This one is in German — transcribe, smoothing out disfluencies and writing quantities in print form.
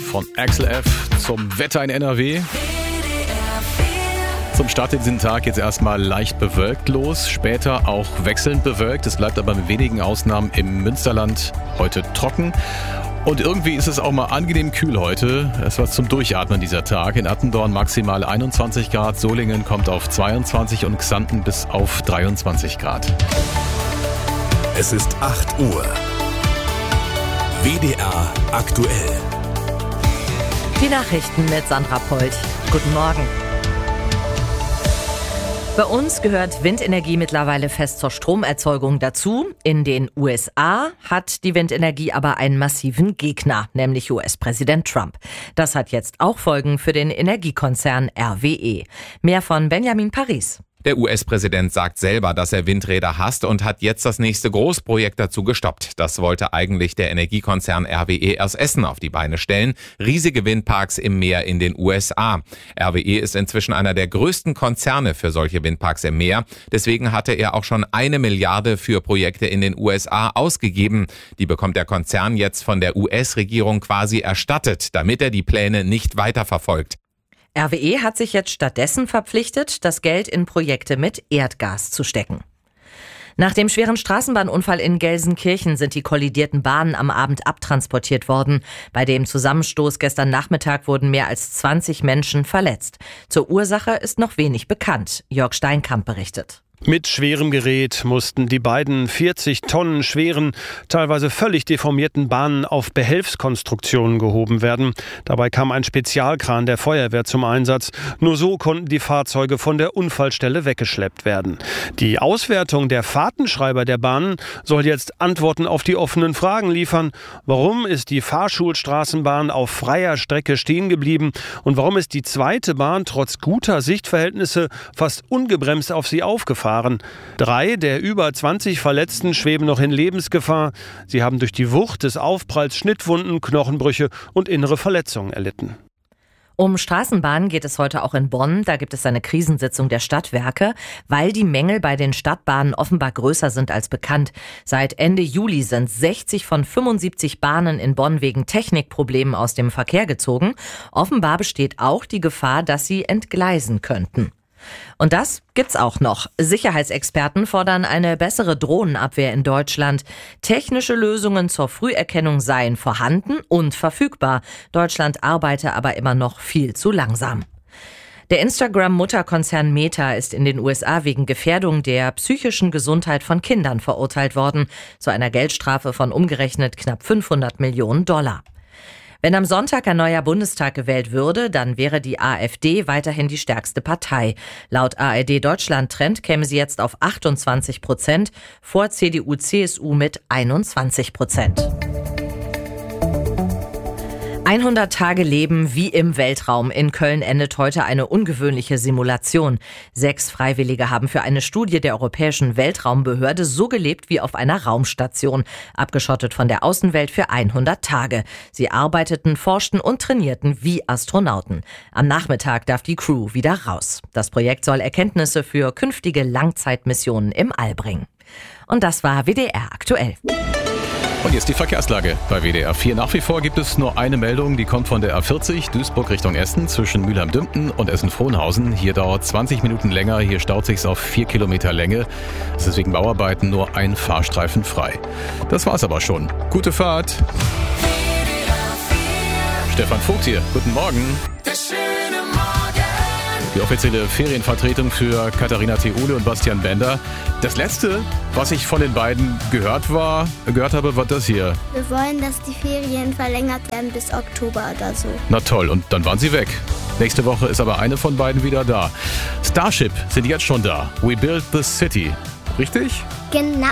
von Axel F. zum Wetter in NRW. Zum Start in diesen Tag jetzt erstmal leicht bewölkt los, später auch wechselnd bewölkt. Es bleibt aber mit wenigen Ausnahmen im Münsterland heute trocken. Und irgendwie ist es auch mal angenehm kühl heute. Es war zum Durchatmen dieser Tag. In Attendorn maximal 21 Grad, Solingen kommt auf 22 und Xanten bis auf 23 Grad. Es ist 8 Uhr. WDR aktuell. Die Nachrichten mit Sandra Pold. Guten Morgen. Bei uns gehört Windenergie mittlerweile fest zur Stromerzeugung dazu. In den USA hat die Windenergie aber einen massiven Gegner, nämlich US-Präsident Trump. Das hat jetzt auch Folgen für den Energiekonzern RWE. Mehr von Benjamin Paris. Der US-Präsident sagt selber, dass er Windräder hasst und hat jetzt das nächste Großprojekt dazu gestoppt. Das wollte eigentlich der Energiekonzern RWE aus Essen auf die Beine stellen. Riesige Windparks im Meer in den USA. RWE ist inzwischen einer der größten Konzerne für solche Windparks im Meer. Deswegen hatte er auch schon 1 Milliarde für Projekte in den USA ausgegeben. Die bekommt der Konzern jetzt von der US-Regierung quasi erstattet, damit er die Pläne nicht weiterverfolgt. RWE hat sich jetzt stattdessen verpflichtet, das Geld in Projekte mit Erdgas zu stecken. Nach dem schweren Straßenbahnunfall in Gelsenkirchen sind die kollidierten Bahnen am Abend abtransportiert worden. Bei dem Zusammenstoß gestern Nachmittag wurden mehr als 20 Menschen verletzt. Zur Ursache ist noch wenig bekannt. Jörg Steinkamp berichtet. Mit schwerem Gerät mussten die beiden 40 Tonnen schweren, teilweise völlig deformierten Bahnen auf Behelfskonstruktionen gehoben werden. Dabei kam ein Spezialkran der Feuerwehr zum Einsatz. Nur so konnten die Fahrzeuge von der Unfallstelle weggeschleppt werden. Die Auswertung der Fahrtenschreiber der Bahnen soll jetzt Antworten auf die offenen Fragen liefern. Warum ist die Fahrschulstraßenbahn auf freier Strecke stehen geblieben? Und warum ist die zweite Bahn trotz guter Sichtverhältnisse fast ungebremst auf sie aufgefahren? 3 der über 20 Verletzten schweben noch in Lebensgefahr. Sie haben durch die Wucht des Aufpralls Schnittwunden, Knochenbrüche und innere Verletzungen erlitten. Um Straßenbahnen geht es heute auch in Bonn. Da gibt es eine Krisensitzung der Stadtwerke, weil die Mängel bei den Stadtbahnen offenbar größer sind als bekannt. Seit Ende Juli sind 60 von 75 Bahnen in Bonn wegen Technikproblemen aus dem Verkehr gezogen. Offenbar besteht auch die Gefahr, dass sie entgleisen könnten. Und das gibt's auch noch. Sicherheitsexperten fordern eine bessere Drohnenabwehr in Deutschland. Technische Lösungen zur Früherkennung seien vorhanden und verfügbar. Deutschland arbeite aber immer noch viel zu langsam. Der Instagram-Mutterkonzern Meta ist in den USA wegen Gefährdung der psychischen Gesundheit von Kindern verurteilt worden. Zu einer Geldstrafe von umgerechnet knapp $500 Millionen. Wenn am Sonntag ein neuer Bundestag gewählt würde, dann wäre die AfD weiterhin die stärkste Partei. Laut ARD Deutschland Trend käme sie jetzt auf 28%, vor CDU, CSU mit 21%. 100 Tage Leben wie im Weltraum. In Köln endet heute eine ungewöhnliche Simulation. 6 Freiwillige haben für eine Studie der Europäischen Weltraumbehörde so gelebt wie auf einer Raumstation, abgeschottet von der Außenwelt für 100 Tage. Sie arbeiteten, forschten und trainierten wie Astronauten. Am Nachmittag darf die Crew wieder raus. Das Projekt soll Erkenntnisse für künftige Langzeitmissionen im All bringen. Und das war WDR aktuell. Und jetzt die Verkehrslage bei WDR 4. Nach wie vor gibt es nur eine Meldung, die kommt von der A40 Duisburg Richtung Essen zwischen Mülheim-Dümpten und Essen-Frohnhausen. Hier dauert 20 Minuten länger, hier staut sich's auf 4 Kilometer Länge. Es ist wegen Bauarbeiten nur ein Fahrstreifen frei. Das war's aber schon. Gute Fahrt. Stefan Vogt hier, guten Morgen. Die offizielle Ferienvertretung für Katharina Theule und Bastian Bender. Das letzte, was ich von den beiden gehört habe, war das hier. Wir wollen, dass die Ferien verlängert werden bis Oktober oder so. Na toll, und dann waren sie weg. Nächste Woche ist aber eine von beiden wieder da. Starship sind jetzt schon da. We build the city. Richtig? Genau.